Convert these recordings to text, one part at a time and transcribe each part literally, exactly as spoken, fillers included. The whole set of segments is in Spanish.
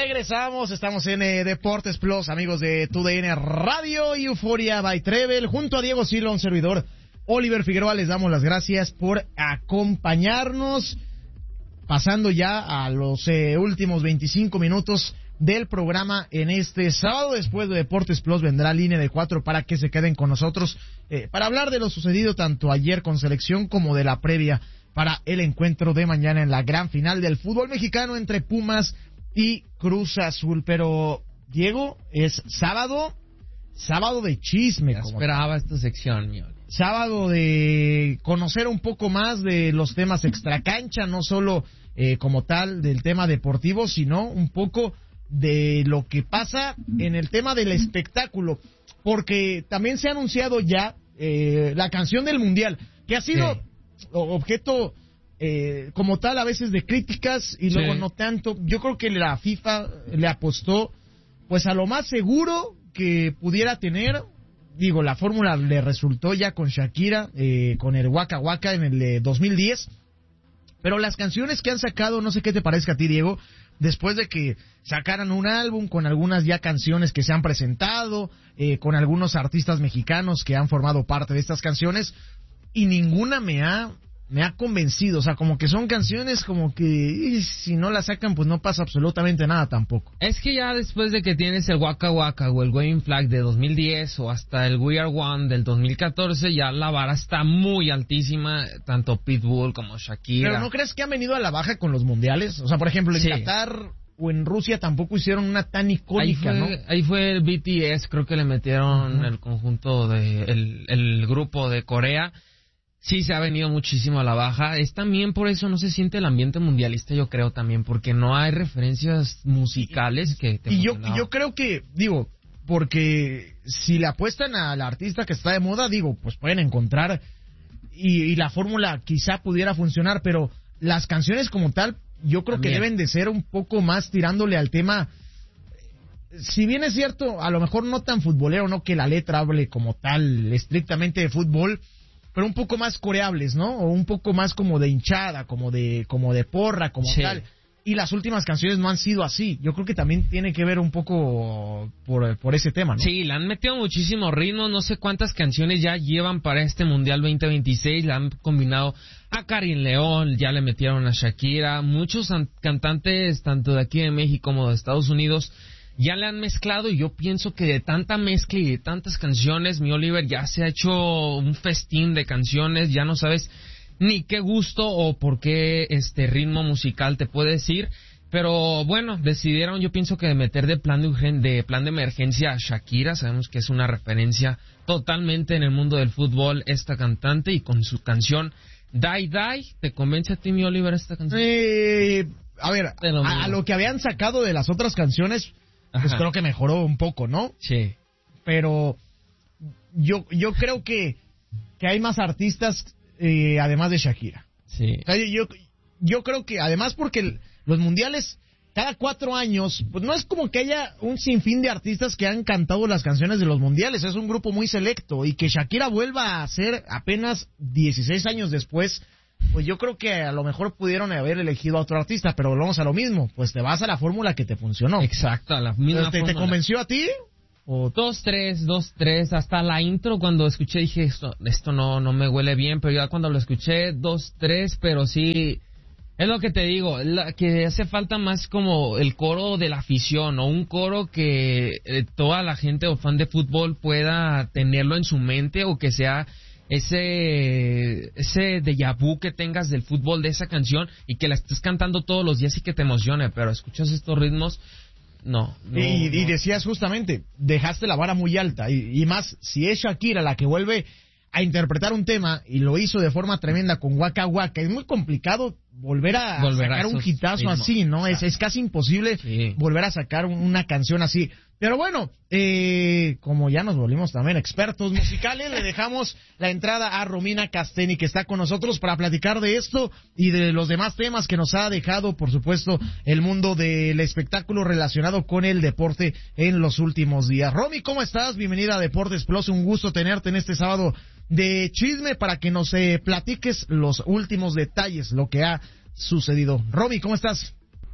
Regresamos, estamos en eh, Deportes Plus, amigos de Tu D N Radio y Euforia by Trevel, junto a Diego Silva, un servidor, Oliver Figueroa. Les damos las gracias por acompañarnos, pasando ya a los eh, últimos veinticinco minutos del programa en este sábado. Después de Deportes Plus vendrá Línea de Cuatro para que se queden con nosotros eh, para hablar de lo sucedido tanto ayer con selección como de la previa para el encuentro de mañana en la gran final del fútbol mexicano entre Pumas y Cruz Azul. Pero, Diego, es sábado, sábado de chisme. Ya esperaba esta sección, mi Oli. Sábado de conocer un poco más de los temas extracancha, no solo eh, como tal del tema deportivo, sino un poco de lo que pasa en el tema del espectáculo, porque también se ha anunciado ya eh, la canción del Mundial, que ha sido sí. objeto eh, como tal a veces de críticas y luego sí. no tanto. Yo creo que la FIFA le apostó pues a lo más seguro que pudiera tener. Digo, la fórmula le resultó ya con Shakira, eh, con el Waka Waka en el eh, dos mil diez, pero las canciones que han sacado, no sé qué te parezca a ti, Diego, después de que sacaran un álbum con algunas ya canciones que se han presentado, eh, con algunos artistas mexicanos que han formado parte de estas canciones, y ninguna me ha me ha convencido. O sea, como que son canciones como que y, si no las sacan pues no pasa absolutamente nada tampoco. Es que ya después de que tienes el Waka Waka o el Waving Flag de dos mil diez o hasta el We Are One del dos mil catorce, ya la vara está muy altísima, tanto Pitbull como Shakira. ¿Pero no crees que han venido a la baja con los mundiales? O sea, por ejemplo, en sí. Qatar o en Rusia tampoco hicieron una tan icónica, ahí fue, ¿no? Ahí fue el B T S, creo que le metieron uh-huh. el conjunto de el, el grupo de Corea. Sí, se ha venido muchísimo a la baja. Es también por eso no se siente el ambiente mundialista, yo creo también, porque no hay referencias musicales que te Y yo, yo creo que, digo, porque si le apuestan al artista que está de moda, digo, pues pueden encontrar y, y la fórmula quizá pudiera funcionar, pero las canciones como tal, yo creo también que deben de ser un poco más tirándole al tema. Si bien es cierto, a lo mejor no tan futbolero, no que la letra hable como tal, estrictamente de fútbol, pero un poco más coreables, ¿no? O un poco más como de hinchada, como de como de porra, como sí. tal. Y las últimas canciones no han sido así. Yo creo que también tiene que ver un poco por, por ese tema, ¿no? Sí, le han metido muchísimo ritmo. No sé cuántas canciones ya llevan para este Mundial veinte veintiséis. Le han combinado a Karin León, ya le metieron a Shakira. Muchos cantantes, tanto de aquí de México como de Estados Unidos, ya le han mezclado, y yo pienso que de tanta mezcla y de tantas canciones, mi Oliver, ya se ha hecho un festín de canciones, ya no sabes ni qué gusto o por qué este ritmo musical te puede decir, pero bueno, decidieron, yo pienso que de meter de plan de, urgen, de plan de emergencia a Shakira. Sabemos que es una referencia totalmente en el mundo del fútbol esta cantante, y con su canción Die Die, ¿te convence a ti, mi Oliver, esta canción? Eh, a ver, a, a lo que habían sacado de las otras canciones, pues Ajá. creo que mejoró un poco, ¿no? Sí. Pero yo yo creo que, que hay más artistas eh, además de Shakira. Sí. O sea, yo, yo creo que además porque los mundiales cada cuatro años, pues no es como que haya un sinfín de artistas que han cantado las canciones de los mundiales, es un grupo muy selecto, y que Shakira vuelva a ser apenas dieciséis años después, pues yo creo que a lo mejor pudieron haber elegido a otro artista, pero volvemos a lo mismo, pues te vas a la fórmula que te funcionó. Exacto, a la misma ¿Te, fórmula. ¿Te convenció a ti? O dos, tres, dos, tres, hasta la intro cuando escuché dije, esto esto no no me huele bien, pero ya cuando lo escuché, dos, tres, pero sí, es lo que te digo, la, que hace falta más como el coro de la afición, o un coro que eh, toda la gente o fan de fútbol pueda tenerlo en su mente, o que sea ese ese déjà vu que tengas del fútbol, de esa canción, y que la estés cantando todos los días y que te emocione, pero escuchas estos ritmos, no. no y, no. y decías justamente, dejaste la vara muy alta, y, y más, si es Shakira la que vuelve a interpretar un tema, y lo hizo de forma tremenda con Waka Waka, es muy complicado volver a volver sacar a un hitazo así, ¿no? Es, es casi imposible sí. volver a sacar una canción así. Pero bueno, eh, como ya nos volvimos también expertos musicales, le dejamos la entrada a Romina Casteni, que está con nosotros para platicar de esto y de los demás temas que nos ha dejado, por supuesto, el mundo del espectáculo relacionado con el deporte en los últimos días. Romy, ¿cómo estás? Bienvenida a Deportes Plus, un gusto tenerte en este sábado de chisme para que nos eh, platiques los últimos detalles, lo que ha sucedido. Romy, ¿cómo estás?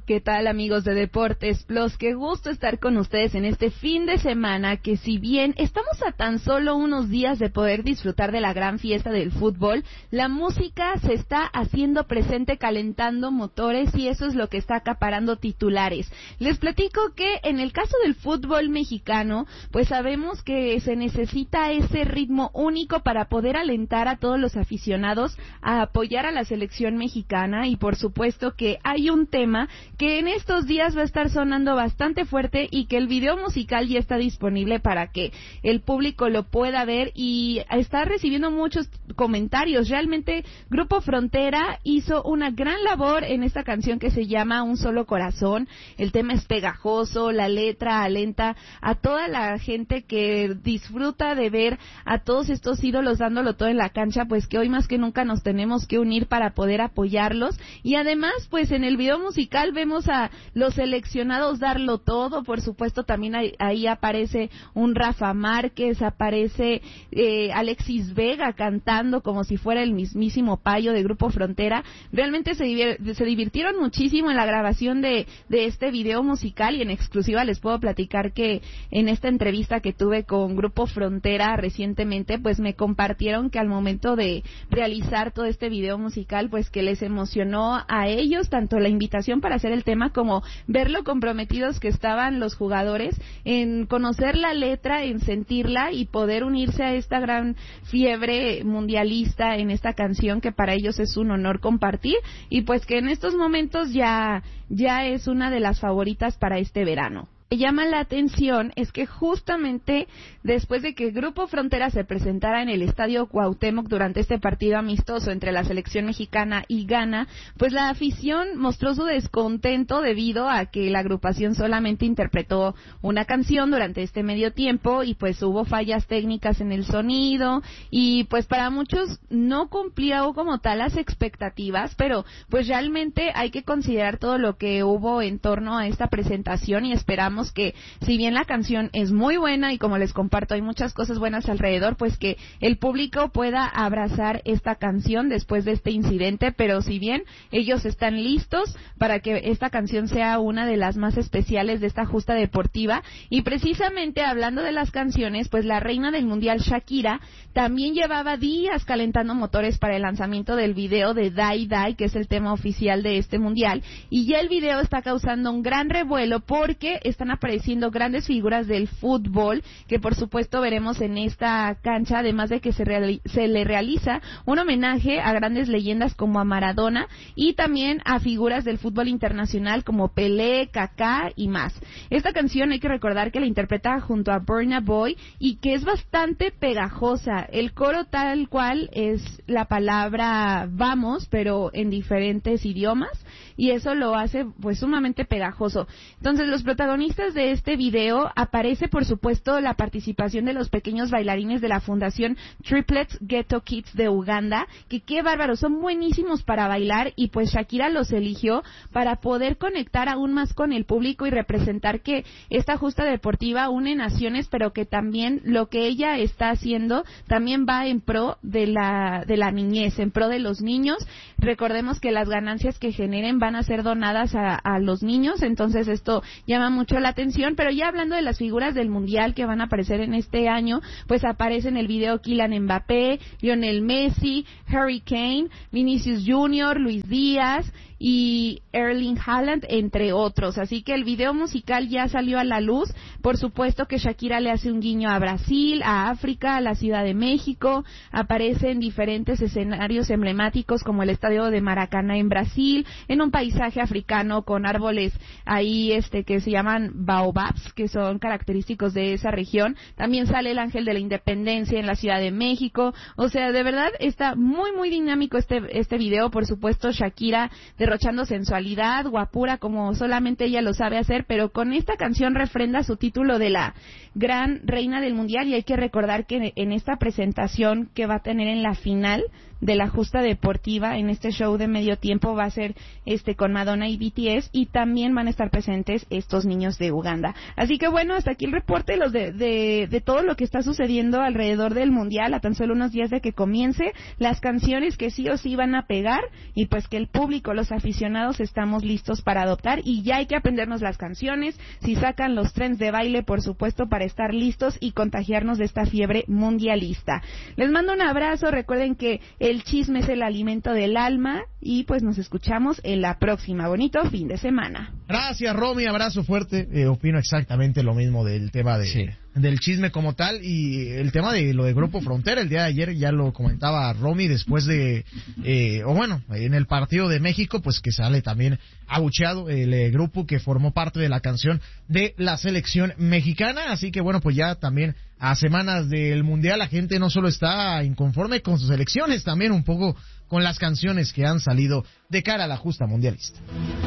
¿Qué tal, amigos de Deportes Plus? Qué gusto estar con ustedes en este fin de semana que, si bien estamos a tan solo unos días de poder disfrutar de la gran fiesta del fútbol, la música se está haciendo presente, calentando motores, y eso es lo que está acaparando titulares. Les platico que en el caso del fútbol mexicano, pues sabemos que se necesita ese ritmo único para poder alentar a todos los aficionados a apoyar a la selección mexicana, y por supuesto que hay un tema que en estos días va a estar sonando bastante fuerte y que el video musical ya está disponible para que el público lo pueda ver, y está recibiendo muchos comentarios. Realmente Grupo Frontera hizo una gran labor en esta canción que se llama Un Solo Corazón. El tema es pegajoso, la letra alenta a toda la gente que disfruta de ver a todos estos ídolos dándolo todo en la cancha, pues que hoy más que nunca nos tenemos que unir para poder apoyarlos. Y además, pues en el video musical vemos a los seleccionados darlo todo. Por supuesto, también ahí, ahí aparece un Rafa Márquez, aparece eh, Alexis Vega cantando como si fuera el mismísimo Payo de Grupo Frontera. Realmente se, divir, se divirtieron muchísimo en la grabación de, de este video musical, y en exclusiva les puedo platicar que en esta entrevista que tuve con Grupo Frontera recientemente, pues me compartieron que al momento de realizar todo este video musical, pues que les emocionó a ellos tanto la invitación para hacer el tema como ver lo comprometidos que estaban los jugadores en conocer la letra, en sentirla y poder unirse a esta gran fiebre mundialista en esta canción que para ellos es un honor compartir, y pues que en estos momentos ya ya es una de las favoritas para este verano. Lo que llama la atención es que justamente después de que Grupo Frontera se presentara en el Estadio Cuauhtémoc durante este partido amistoso entre la selección mexicana y Ghana, pues la afición mostró su descontento debido a que la agrupación solamente interpretó una canción durante este medio tiempo, y pues hubo fallas técnicas en el sonido, y pues para muchos no cumplió como tal las expectativas, pero pues realmente hay que considerar todo lo que hubo en torno a esta presentación, y esperamos que, si bien la canción es muy buena y como les comparto hay muchas cosas buenas alrededor, pues que el público pueda abrazar esta canción después de este incidente. Pero si bien ellos están listos para que esta canción sea una de las más especiales de esta justa deportiva, y precisamente hablando de las canciones, pues la reina del mundial Shakira también llevaba días calentando motores para el lanzamiento del video de Die Die, que es el tema oficial de este mundial, y ya el video está causando un gran revuelo porque están apareciendo grandes figuras del fútbol que por supuesto veremos en esta cancha, además de que se, reali- se le realiza un homenaje a grandes leyendas como a Maradona y también a figuras del fútbol internacional como Pelé, Kaká y más. Esta canción hay que recordar que la interpreta junto a Burna Boy y que es bastante pegajosa. El coro tal cual es la palabra vamos, pero en diferentes idiomas, y eso lo hace pues sumamente pegajoso. Entonces, los protagonistas de este video aparece por supuesto la participación de los pequeños bailarines de la Fundación Triplets Ghetto Kids de Uganda, que qué bárbaro, son buenísimos para bailar, y pues Shakira los eligió para poder conectar aún más con el público y representar que esta justa deportiva une naciones, pero que también lo que ella está haciendo también va en pro de la de la niñez, en pro de los niños. Recordemos que las ganancias que generen van a ser donadas a, a los niños, entonces esto llama mucho la atención. Pero ya hablando de las figuras del mundial que van a aparecer en este año, pues aparece en el video Kylian Mbappé, Lionel Messi, Harry Kane, Vinicius Junior, Luis Díaz y Erling Haaland, entre otros. Así que el video musical ya salió a la luz. Por supuesto que Shakira le hace un guiño a Brasil, a África, a la Ciudad de México. Aparece en diferentes escenarios emblemáticos como el estadio de Maracaná en Brasil, en un paisaje africano con árboles ahí este que se llaman baobabs, que son característicos de esa región. También sale el Ángel de la Independencia en la Ciudad de México. O sea, de verdad está muy muy dinámico este este video. Por supuesto, Shakira derrochando sensualidad, guapura como solamente ella lo sabe hacer, pero con esta canción refrenda su título de la gran reina del mundial. Y hay que recordar que en esta presentación que va a tener en la final de la justa deportiva en este show de medio tiempo va a ser este con Madonna y B T S, y también van a estar presentes estos niños de Uganda. Así que bueno, hasta aquí el reporte los de, de, de todo lo que está sucediendo alrededor del mundial a tan solo unos días de que comience, las canciones que sí o sí van a pegar, y pues que el público, los aficionados estamos listos para adoptar, y ya hay que aprendernos las canciones, si sacan los trends de baile, por supuesto, para estar listos y contagiarnos de esta fiebre mundialista. Les mando un abrazo, recuerden que el chisme es el alimento del alma, y pues nos escuchamos en la próxima. Bonito fin de semana. Gracias, Romy, abrazo fuerte. Eh, opino exactamente lo mismo del tema de, sí. del chisme como tal, y el tema de lo de Grupo Frontera. El día de ayer ya lo comentaba Romy, después de, eh, o bueno, en el partido de México, pues que sale también abucheado el eh, grupo que formó parte de la canción de la selección mexicana. Así que bueno, pues ya también a semanas del Mundial la gente no solo está inconforme con sus elecciones, también un poco con las canciones que han salido de cara a la justa mundialista.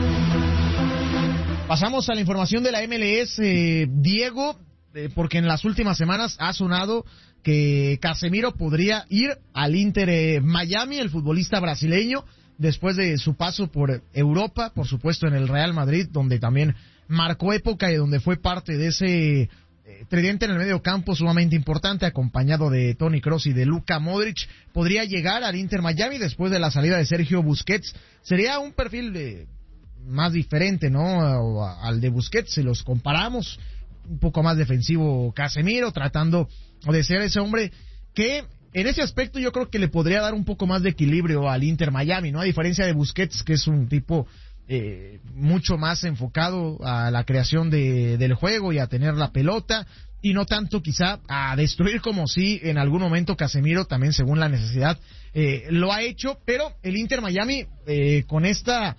Pasamos a la información de la M L S, eh, Diego, eh, porque en las últimas semanas ha sonado que Casemiro podría ir al Inter eh, Miami, el futbolista brasileño, después de su paso por Europa, por supuesto en el Real Madrid, donde también marcó época y donde fue parte de ese eh, tridente en el medio campo sumamente importante, acompañado de Toni Kroos y de Luka Modric. Podría llegar al Inter Miami después de la salida de Sergio Busquets. Sería un perfil de más diferente, ¿no? Al de Busquets, si los comparamos, un poco más defensivo Casemiro, tratando de ser ese hombre que en ese aspecto yo creo que le podría dar un poco más de equilibrio al Inter Miami, ¿no? A diferencia de Busquets, que es un tipo eh, mucho más enfocado a la creación de, del juego y a tener la pelota, y no tanto quizá a destruir, como si en algún momento Casemiro también, según la necesidad, eh, lo ha hecho. Pero el Inter Miami, eh, con esta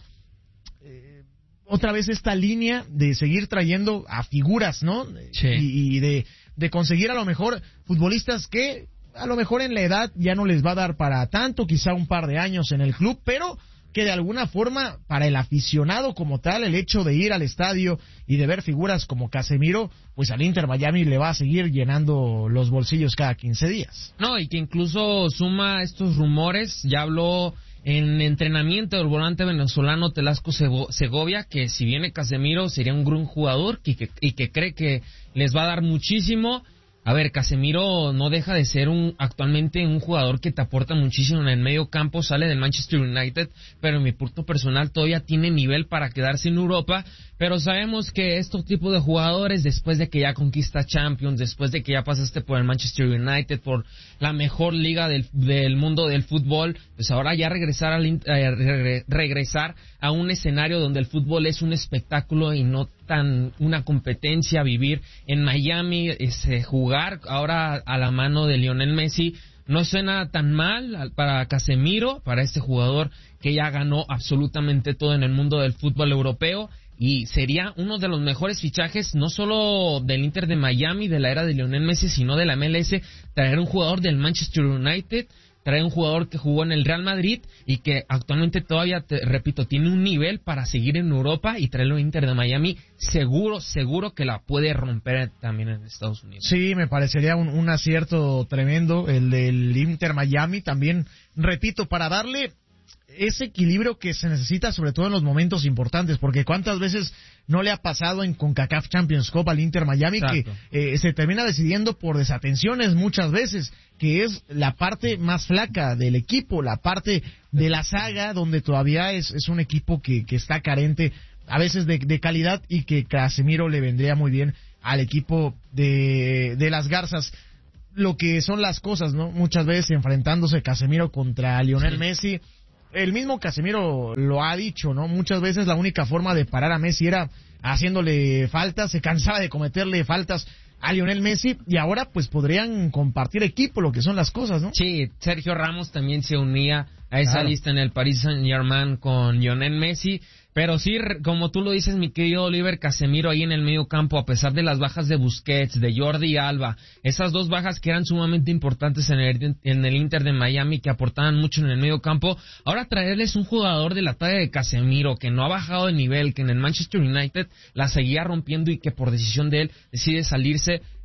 eh, otra vez esta línea de seguir trayendo a figuras, ¿no? Sí. Y, y de, de conseguir a lo mejor futbolistas que a lo mejor en la edad ya no les va a dar para tanto, quizá un par de años en el club, pero que de alguna forma para el aficionado como tal, el hecho de ir al estadio y de ver figuras como Casemiro, pues al Inter Miami le va a seguir llenando los bolsillos cada quince días. No, y que incluso suma estos rumores, ya habló en entrenamiento del volante venezolano Telasco Segovia, que si viene Casemiro sería un gran jugador y que, y que cree que les va a dar muchísimo. A ver, Casemiro no deja de ser un actualmente un jugador que te aporta muchísimo en el medio campo, sale del Manchester United, pero en mi punto personal todavía tiene nivel para quedarse en Europa, pero sabemos que estos tipos de jugadores, después de que ya conquista Champions, después de que ya pasaste por el Manchester United, por la mejor liga del, del mundo del fútbol, pues ahora ya regresar, al, eh, re, regresar a un escenario donde el fútbol es un espectáculo y no tan una competencia, vivir en Miami, ese, jugar ahora a la mano de Lionel Messi, no suena tan mal para Casemiro, para este jugador que ya ganó absolutamente todo en el mundo del fútbol europeo, y sería uno de los mejores fichajes, no solo del Inter de Miami, de la era de Lionel Messi, sino de la M L S, traer un jugador del Manchester United, trae un jugador que jugó en el Real Madrid y que actualmente todavía, te repito, tiene un nivel para seguir en Europa, y traerlo a Inter de Miami, seguro, seguro que la puede romper también en Estados Unidos. Sí, me parecería un, un acierto tremendo el del Inter Miami, también, repito, para darle ese equilibrio que se necesita, sobre todo en los momentos importantes, porque cuántas veces no le ha pasado en CONCACAF Champions Cup al Inter Miami. Exacto. que eh, se termina decidiendo por desatenciones muchas veces, que es la parte más flaca del equipo, la parte de la saga donde todavía es, es un equipo que, que está carente a veces de, de calidad, y que Casemiro le vendría muy bien al equipo de, de las Garzas. Lo que son las cosas, ¿no? Muchas veces enfrentándose Casemiro contra Lionel sí. Messi. El mismo Casemiro lo ha dicho, ¿no? Muchas veces la única forma de parar a Messi era haciéndole faltas, se cansaba de cometerle faltas a Lionel Messi, y ahora pues podrían compartir equipo, lo que son las cosas, ¿no? Sí, Sergio Ramos también se unía a esa claro. lista en el Paris Saint-Germain con Lionel Messi, pero sí, como tú lo dices, mi querido Oliver, Casemiro ahí en el medio campo, a pesar de las bajas de Busquets, de Jordi Alba, esas dos bajas que eran sumamente importantes en el, en el Inter de Miami, que aportaban mucho en el medio campo, ahora traerles un jugador de la talla de Casemiro, que no ha bajado de nivel, que en el Manchester United la seguía rompiendo y que por decisión de él decide salirse,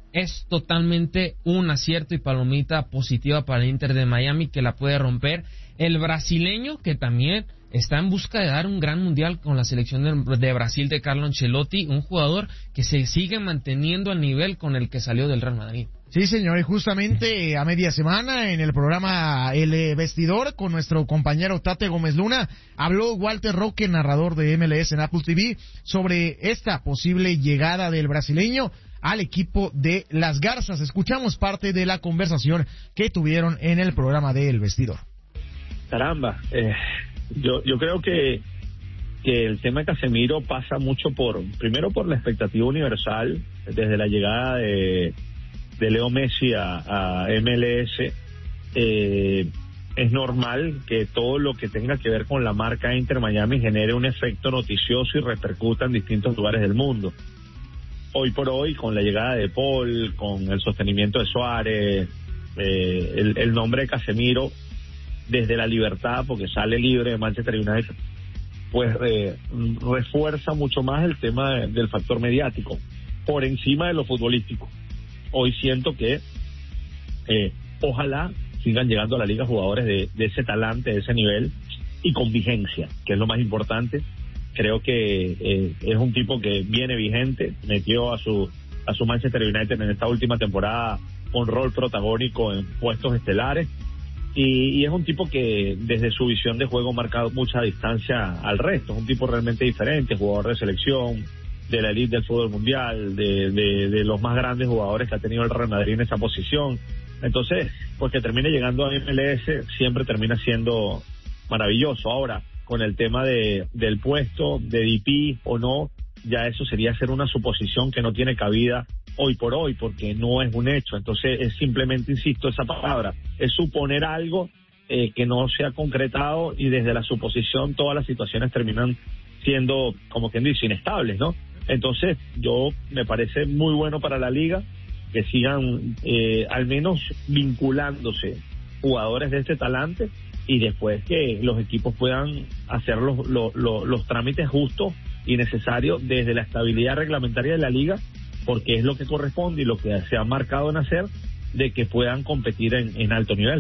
es totalmente un acierto y palomita positiva para el Inter de Miami, que la puede romper. El brasileño, que también está en busca de dar un gran mundial con la selección de, de Brasil de Carlo Ancelotti, un jugador que se sigue manteniendo al nivel con el que salió del Real Madrid. Sí, señor, y justamente a media semana en el programa El Vestidor con nuestro compañero Tate Gómez Luna habló Walter Roque, narrador de M L S en Apple T V, sobre esta posible llegada del brasileño al equipo de las Garzas. Escuchamos parte de la conversación que tuvieron en el programa de El Vestidor. Caramba, eh, yo yo creo que que el tema de Casemiro pasa mucho por, primero por la expectativa universal desde la llegada de de Leo Messi a, a M L S. Eh, es normal que todo lo que tenga que ver con la marca Inter Miami genere un efecto noticioso y repercuta en distintos lugares del mundo. Hoy por hoy, con la llegada de Paul, con el sostenimiento de Suárez, eh, el, el nombre de Casemiro desde la libertad, porque sale libre de Manchester United, pues eh, refuerza mucho más el tema de, del factor mediático por encima de lo futbolístico. Hoy siento que eh, ojalá sigan llegando a la liga jugadores de, de ese talante, de ese nivel y con vigencia, que es lo más importante. Creo que eh, es un tipo que viene vigente, metió a su a su Manchester United en esta última temporada un rol protagónico en puestos estelares y, y es un tipo que desde su visión de juego ha marcado mucha distancia al resto. Es un tipo realmente diferente, jugador de selección, de la elite del fútbol mundial, de, de, de los más grandes jugadores que ha tenido el Real Madrid en esa posición. Entonces, pues que termine llegando a M L S siempre termina siendo maravilloso. Ahora, con el tema de del puesto, de D P o no, ya eso sería ser una suposición que no tiene cabida hoy por hoy, porque no es un hecho. Entonces, es simplemente, insisto, esa palabra, es suponer algo eh, que no se ha concretado y desde la suposición todas las situaciones terminan siendo, como quien dice, inestables, ¿no? Entonces, yo me parece muy bueno para la liga que sigan eh, al menos vinculándose jugadores de este talante y después que los equipos puedan hacer los, los, los, los trámites justos y necesarios desde la estabilidad reglamentaria de la liga, porque es lo que corresponde y lo que se ha marcado en hacer, de que puedan competir en, en alto nivel.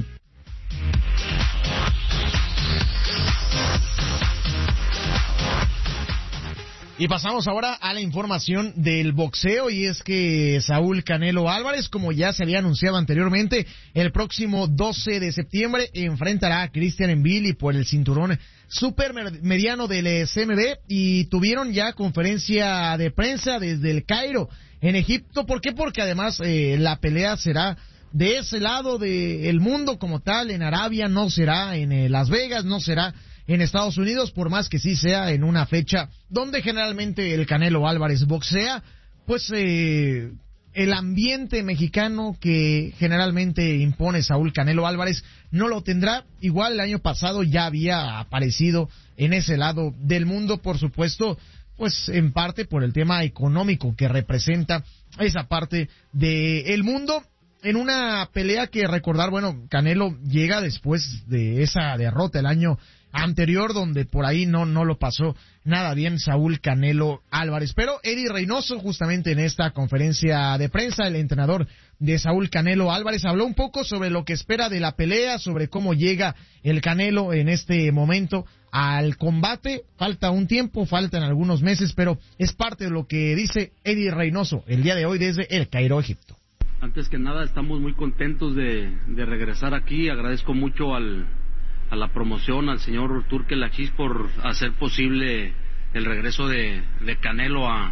Y pasamos ahora a la información del boxeo, y es que Saúl Canelo Álvarez, como ya se había anunciado anteriormente, el próximo doce de septiembre enfrentará a Christian Mbili por el cinturón supermediano del C M B, y tuvieron ya conferencia de prensa desde el Cairo, en Egipto. ¿Por qué? Porque además eh, la pelea será de ese lado del mundo como tal, en Arabia, no será en eh, Las Vegas, no será en Estados Unidos, por más que sí sea en una fecha donde generalmente el Canelo Álvarez boxea, pues eh, el ambiente mexicano que generalmente impone Saúl Canelo Álvarez no lo tendrá. Igual el año pasado ya había aparecido en ese lado del mundo, por supuesto, pues en parte por el tema económico que representa esa parte del mundo. En una pelea que recordar, bueno, Canelo llega después de esa derrota el año anterior, donde por ahí no no lo pasó nada bien Saúl Canelo Álvarez. Pero Eddie Reynoso, justamente en esta conferencia de prensa, el entrenador de Saúl Canelo Álvarez, habló un poco sobre lo que espera de la pelea, sobre cómo llega el Canelo en este momento al combate. Falta un tiempo, faltan algunos meses, pero es parte de lo que dice Eddie Reynoso el día de hoy desde el Cairo, Egipto. Antes que nada, estamos muy contentos de, de regresar aquí. Agradezco mucho al, a la promoción, al señor Turkel Achis, por hacer posible el regreso de, de Canelo a,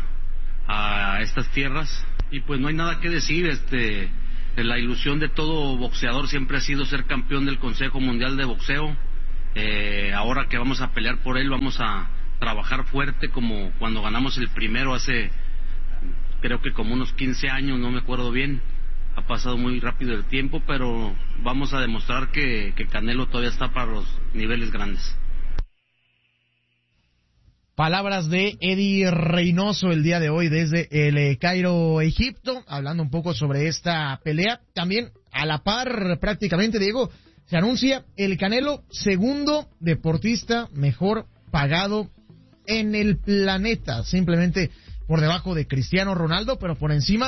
a estas tierras. Y pues no hay nada que decir. Este, la ilusión de todo boxeador siempre ha sido ser campeón del Consejo Mundial de Boxeo. Eh, ahora que vamos a pelear por él, vamos a trabajar fuerte como cuando ganamos el primero hace, creo que como unos quince años, no me acuerdo bien. Ha pasado muy rápido el tiempo, pero vamos a demostrar que, que Canelo todavía está para los niveles grandes. Palabras de Eddie Reynoso el día de hoy desde el Cairo, Egipto, hablando un poco sobre esta pelea. También a la par, prácticamente, Diego, se anuncia el Canelo segundo deportista mejor pagado en el planeta, simplemente por debajo de Cristiano Ronaldo, pero por encima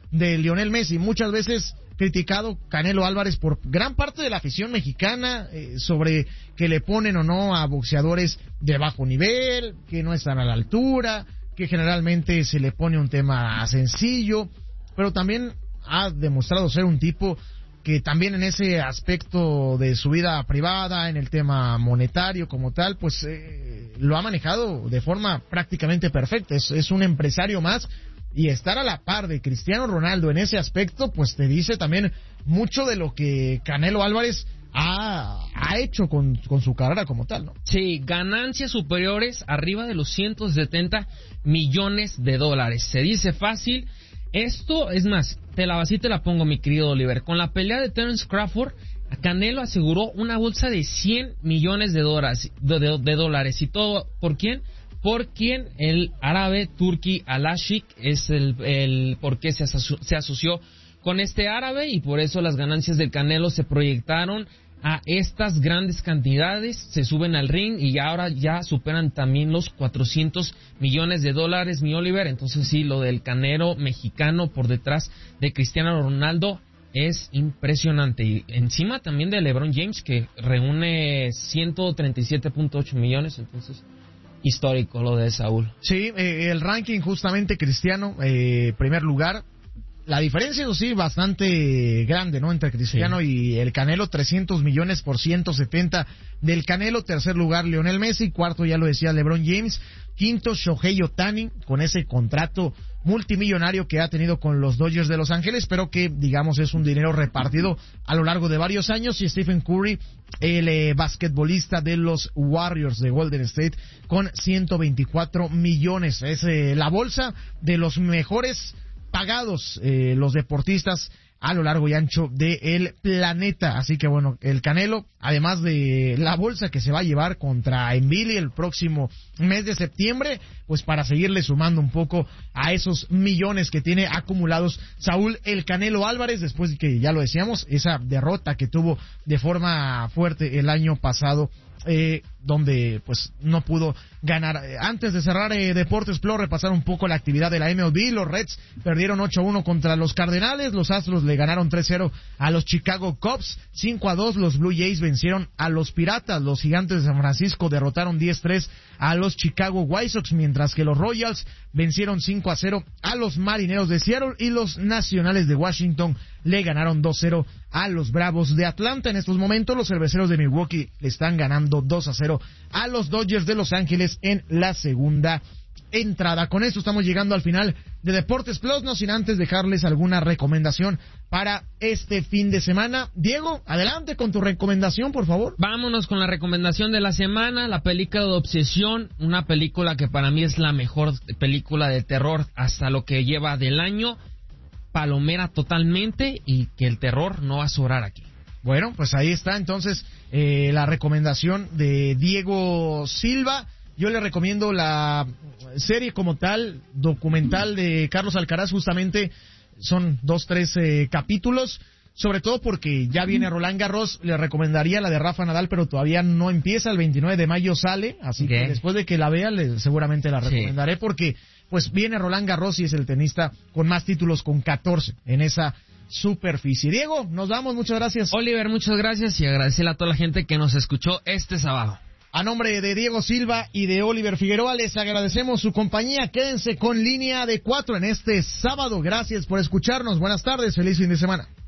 de Lionel Messi. Muchas veces criticado Canelo Álvarez por gran parte de la afición mexicana eh, sobre que le ponen o no a boxeadores de bajo nivel, que no están a la altura, que generalmente se le pone un tema sencillo, pero también ha demostrado ser un tipo que también en ese aspecto de su vida privada, en el tema monetario como tal, pues eh, lo ha manejado de forma prácticamente perfecta. Es, es un empresario más, y estar a la par de Cristiano Ronaldo en ese aspecto, pues te dice también mucho de lo que Canelo Álvarez ha, ha hecho con, con su carrera como tal, ¿no? Sí, ganancias superiores arriba de los ciento setenta millones de dólares. Se dice fácil. Esto, es más, te la así te la pongo, mi querido Oliver. Con la pelea de Terence Crawford, Canelo aseguró una bolsa de cien millones de dólares, de, de, de dólares. ¿Y todo por quién? Por quien el árabe Turki Al-Ashik es el, el por qué se, aso- se asoció con este árabe, y por eso las ganancias del Canelo se proyectaron a estas grandes cantidades, se suben al ring y ahora ya superan también los cuatrocientos millones de dólares, mi Oliver. Entonces sí, lo del Canelo mexicano por detrás de Cristiano Ronaldo es impresionante, y encima también de LeBron James, que reúne ciento treinta y siete punto ocho millones. Entonces histórico lo de Saúl. Sí, eh, el ranking justamente Cristiano, eh, primer lugar. La diferencia, eso sí, bastante grande, ¿no? Entre Cristiano sí. y el Canelo, trescientos millones por ciento setenta del Canelo. Tercer lugar, Lionel Messi. Cuarto, ya lo decía, LeBron James. Quinto, Shohei Ohtani, con ese contrato multimillonario que ha tenido con los Dodgers de Los Ángeles, pero que, digamos, es un dinero repartido a lo largo de varios años. Y Stephen Curry, el eh, basquetbolista de los Warriors de Golden State, con ciento veinticuatro millones. Es eh, la bolsa de los mejores pagados, eh, los deportistas a lo largo y ancho del planeta. Así que bueno, el Canelo, además de la bolsa que se va a llevar contra Embilly el próximo mes de septiembre, pues para seguirle sumando un poco a esos millones que tiene acumulados Saúl el Canelo Álvarez, después de que, ya lo decíamos, esa derrota que tuvo de forma fuerte el año pasado, eh, donde pues no pudo ganar. Antes de cerrar eh, Deportes Plus, repasar un poco la actividad de la M L B. Los Reds perdieron ocho a uno contra los Cardenales, los Astros le ganaron tres cero a los Chicago Cubs, cinco a dos los Blue Jays vencieron a los Piratas, los Gigantes de San Francisco derrotaron diez tres a los Chicago White Sox, mientras que los Royals vencieron cinco a cero a los Marineros de Seattle, y los Nacionales de Washington le ganaron dos cero a los Bravos de Atlanta. En estos momentos los Cerveceros de Milwaukee le están ganando dos a cero a los Dodgers de Los Ángeles en la segunda entrada. Con esto estamos llegando al final de Deportes Plus, no sin antes dejarles alguna recomendación para este fin de semana. Diego, adelante con tu recomendación, por favor. Vámonos con la recomendación de la semana, la película de Obsesión, una película que para mí es la mejor película de terror hasta lo que lleva del año, palomera totalmente, y que el terror no va a sobrar aquí. Bueno, pues ahí está entonces eh, la recomendación de Diego Silva. Yo le recomiendo la serie como tal, documental de Carlos Alcaraz, justamente son dos, tres eh, capítulos, sobre todo porque ya viene Roland Garros. Le recomendaría la de Rafa Nadal, pero todavía no empieza, el veintinueve de mayo sale, así okay. que después de que la vea, le, seguramente la recomendaré, sí. porque pues viene Roland Garros y es el tenista con más títulos, con catorce en esa superficie. Diego, nos vamos, muchas gracias. Oliver, muchas gracias, y agradecerle a toda la gente que nos escuchó este sábado. A nombre de Diego Silva y de Oliver Figueroa, les agradecemos su compañía. Quédense con Línea de Cuatro en este sábado. Gracias por escucharnos. Buenas tardes, feliz fin de semana.